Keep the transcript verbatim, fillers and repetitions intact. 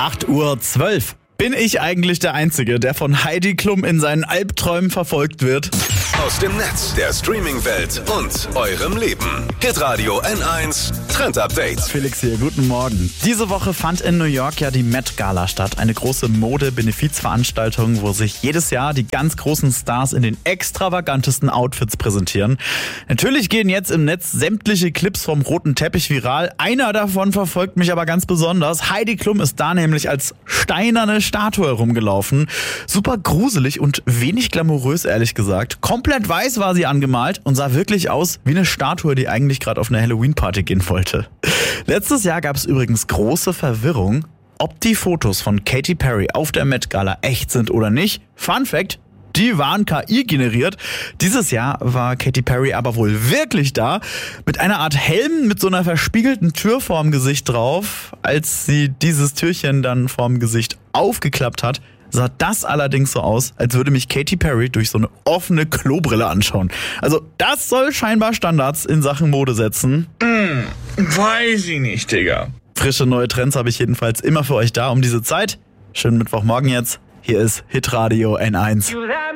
acht Uhr zwölf. Bin ich eigentlich der Einzige, der von Heidi Klum in seinen Albträumen verfolgt wird? Aus dem Netz, der Streaming-Welt und eurem Leben. Hitradio N eins Trend Update. Felix hier, guten Morgen. Diese Woche fand in New York ja die Met Gala statt. Eine große Mode-Benefizveranstaltung, wo sich jedes Jahr die ganz großen Stars in den extravagantesten Outfits präsentieren. Natürlich gehen jetzt im Netz sämtliche Clips vom roten Teppich viral. Einer davon verfolgt mich aber ganz besonders. Heidi Klum ist da nämlich als steinerne Statue herumgelaufen. Super gruselig und wenig glamourös, ehrlich gesagt. Komplett weiß war sie angemalt und sah wirklich aus wie eine Statue, die eigentlich gerade auf eine Halloween-Party gehen wollte. Letztes Jahr gab es übrigens große Verwirrung, ob die Fotos von Katy Perry auf der Met Gala echt sind oder nicht. Fun Fact: Die waren K I generiert. Dieses Jahr war Katy Perry aber wohl wirklich da, mit einer Art Helm mit so einer verspiegelten Tür vorm Gesicht drauf. Als sie dieses Türchen dann vorm Gesicht aufgeklappt hat, sah das allerdings so aus, als würde mich Katy Perry durch so eine offene Klobrille anschauen. Also das soll scheinbar Standards in Sachen Mode setzen. Hm, weiß ich nicht, Digga. Frische neue Trends habe ich jedenfalls immer für euch da um diese Zeit. Schönen Mittwochmorgen jetzt. Hier ist Hitradio N eins.